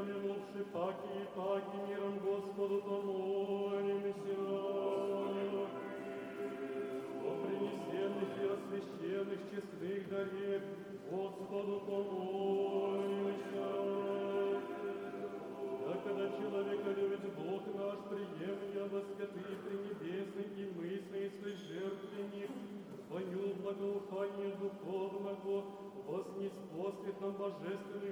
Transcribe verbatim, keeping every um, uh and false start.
помянувши паки и паки, миром Господу помолимся. О принесенных и освященных честных дарев Господу помолимся. Да когда человека любит Бог наш, приемля во святые пренебесные и мысли своих жертвенник, Твою благоухание духовного, вознеспослит нам божественную